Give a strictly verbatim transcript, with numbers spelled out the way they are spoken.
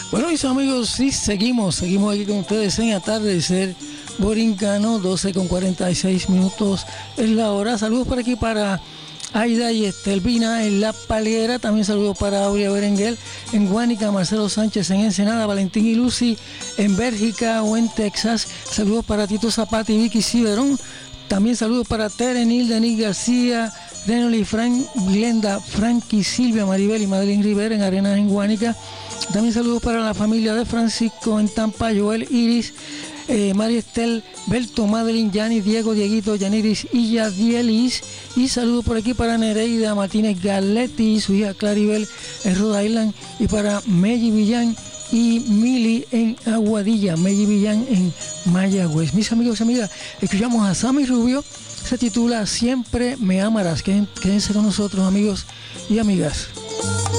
Bueno, mis amigos, sí, seguimos, seguimos aquí con ustedes en Atardecer Borincano, doce con cuarenta y seis minutos es la hora. Saludos por aquí para Aida y Estelvina en La Palguera, también saludos para Aurea Berenguer en Guánica, Marcelo Sánchez en Ensenada, Valentín y Lucy en Bélgica o en Texas, saludos para Tito Zapata y Vicky Ciberón, también saludos para Terenil, Denis García, Renoli, Frank, Glenda, Frankie, Silvia, Maribel y Madeline Rivera en Arenas en Guánica. También saludos para la familia de Francisco en Tampa, Joel, Iris, eh, María Estel, Berto, Madeline, Yanis, Diego, Dieguito, Yaniris y Yadielis. Y saludos por aquí para Nereida Martínez Galetti, su hija Claribel en Rhode Island. Y para Melly Villán y Mili en Aguadilla, Melly Villán en Mayagüez. Mis amigos y amigas, escuchamos a Sammy Rubio, se titula Siempre me amarás. Quédense con nosotros, amigos y amigas.